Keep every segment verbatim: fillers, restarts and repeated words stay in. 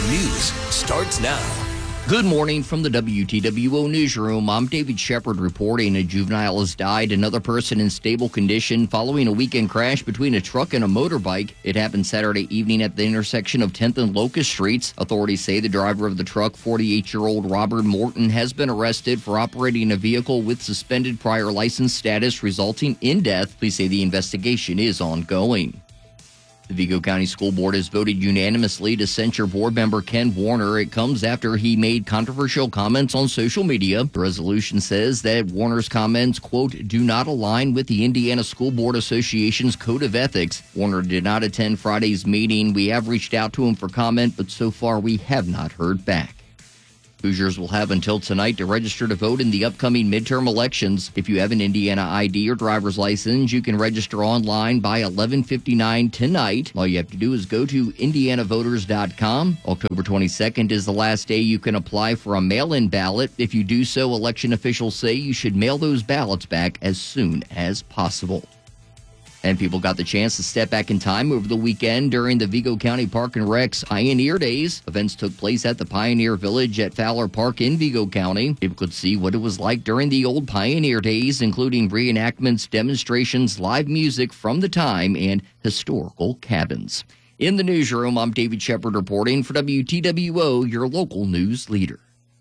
news starts now. Good morning from the W T W O Newsroom. I'm David Shepard reporting a juvenile has died. Another person in stable condition following a weekend crash between a truck and a motorbike. It happened Saturday evening at the intersection of tenth and Locust Streets. Authorities say the driver of the truck, forty-eight-year-old Robert Morton, has been arrested for operating a vehicle with suspended prior license status resulting in death. Police say the investigation is ongoing. The Vigo County School Board has voted unanimously to censure board member Ken Warner. It comes after he made controversial comments on social media. The resolution says that Warner's comments, quote, do not align with the Indiana School Board Association's Code of Ethics. Warner did not attend Friday's meeting. We have reached out to him for comment, but so far we have not heard back. Hoosiers will have until tonight to register to vote in the upcoming midterm elections. If you have an Indiana I D or driver's license, you can register online by eleven fifty-nine tonight. All you have to do is go to indiana voters dot com. October twenty-second is the last day you can apply for a mail-in ballot. If you do so, election officials say you should mail those ballots back as soon as possible. And people got the chance to step back in time over the weekend during the Vigo County Park and Rec's Pioneer Days. Events took place at the Pioneer Village at Fowler Park in Vigo County. People could see what it was like during the old Pioneer Days, including reenactments, demonstrations, live music from the time, and historical cabins. In the newsroom, I'm David Shepard reporting for W T W O, your local news leader.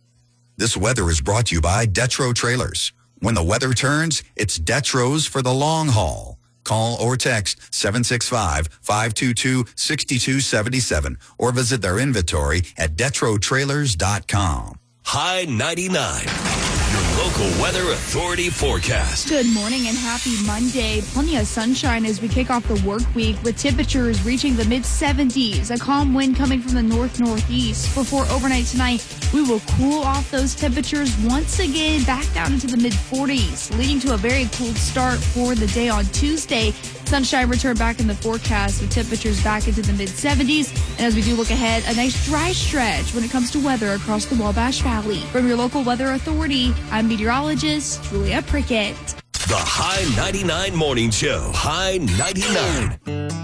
This weather is brought to you by Detro Trailers. When the weather turns, it's Detro's for the long haul. Call or text seven six five, five two two, six two seven seven or visit their inventory at detro trailers dot com. High ninety-nine, your local weather authority forecast. Good morning and happy Monday. Plenty of sunshine as we kick off the work week with temperatures reaching the mid seventies. A calm wind coming from the north-northeast. Before overnight tonight, we will cool off those temperatures once again back down into the mid forties, leading to a very cool start for the day on Tuesday. Sunshine return back in the forecast with temperatures back into the mid seventies. And as we do look ahead, a nice dry stretch when it comes to weather across the Wabash Valley. From your local weather authority, I'm meteorologist Julia Prickett. The High ninety-nine Morning Show. High ninety-nine.